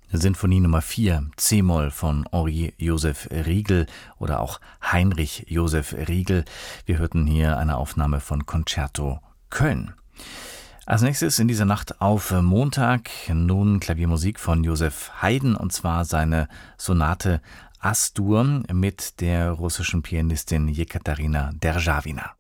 Sinfonie Nummer 4, C-Moll von Henri Joseph Riegel oder auch Heinrich Joseph Riegel. Wir hörten hier eine Aufnahme von Concerto Köln. Als nächstes in dieser Nacht auf Montag nun Klaviermusik von Josef Haydn, und zwar seine Sonate As-Dur mit der russischen Pianistin Jekaterina Derjawina.